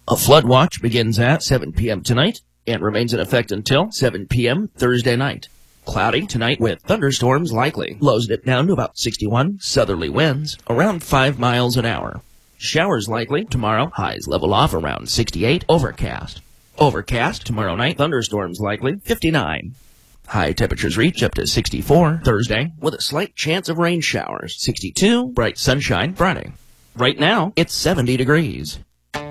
A flood watch begins at 7 p.m. tonight and remains in effect until 7 p.m. Thursday night. Cloudy tonight with thunderstorms likely. Lows dip down to about 61. Southerly winds around 5 miles an hour. Showers likely tomorrow. Highs level off around 68. Overcast. Overcast tomorrow night. Thunderstorms likely 59. High temperatures reach up to 64 Thursday with a slight chance of rain showers. 62. Bright sunshine Friday. Right now, it's 70 degrees.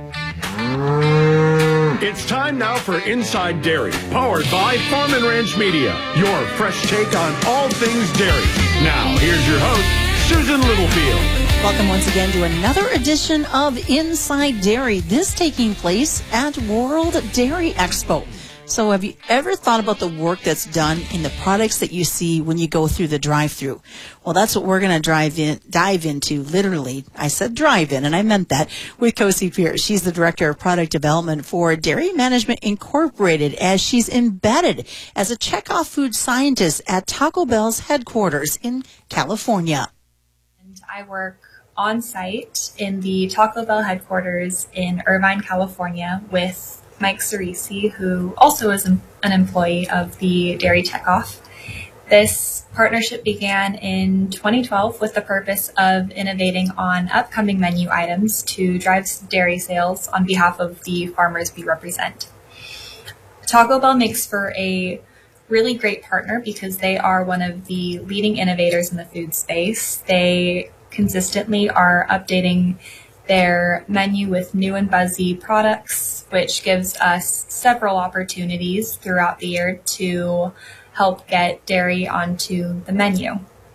It's time now for Inside Dairy, powered by Farm and Ranch Media, your fresh take on all things dairy. Now, here's your host, Susan Littlefield. Welcome once again to another edition of Inside Dairy, this taking place at World Dairy Expo. So have you ever thought about the work that's done in the products that you see when you go through the drive-thru? Well, that's what we're going to dive into, literally. I said drive in, and I meant that, with Kosi Pierce. She's the Director of Product Development for Dairy Management Incorporated, as she's embedded as a checkoff food scientist at Taco Bell's headquarters in California. And I work on site in the Taco Bell headquarters in Irvine, California, with Mike Cerisi, who also is an employee of the Dairy Checkoff. This partnership began in 2012 with the purpose of innovating on upcoming menu items to drive dairy sales on behalf of the farmers we represent. Taco Bell makes for a really great partner because they are one of the leading innovators in the food space. They consistently are updating their menu with new and buzzy products, which gives us several opportunities throughout the year to help get dairy onto the menu.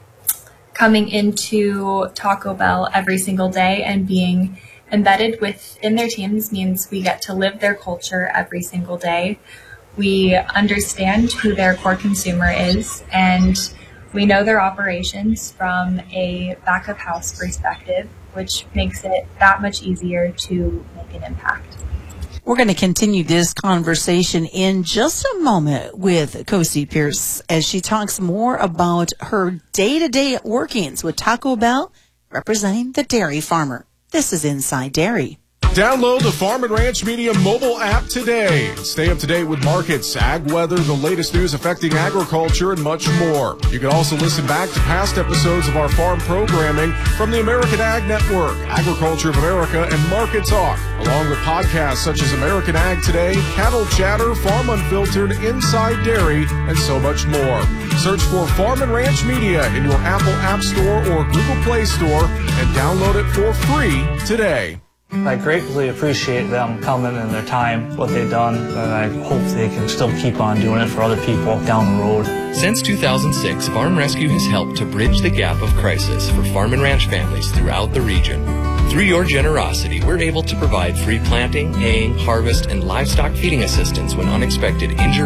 Coming into Taco Bell every single day and being embedded within their teams means we get to live their culture every single day. We understand who their core consumer is, and we know their operations from a back-of-house perspective, which makes it that much easier to make an impact. We're going to continue this conversation in just a moment with Kosi Pierce as she talks more about her day-to-day workings with Taco Bell, representing the dairy farmer. This is Inside Dairy. Download the Farm and Ranch Media mobile app today. Stay up to date with markets, ag weather, the latest news affecting agriculture, and much more. You can also listen back to past episodes of our farm programming from the American Ag Network, Agriculture of America, and Market Talk, along with podcasts such as American Ag Today, Cattle Chatter, Farm Unfiltered, Inside Dairy, and so much more. Search for Farm and Ranch Media in your Apple App Store or Google Play Store and download it for free today. I greatly appreciate them coming and their time, what they've done, and I hope they can still keep on doing it for other people down the road. Since 2006, Farm Rescue has helped to bridge the gap of crisis for farm and ranch families throughout the region. Through your generosity, we're able to provide free planting, haying, harvest, and livestock feeding assistance when unexpected injury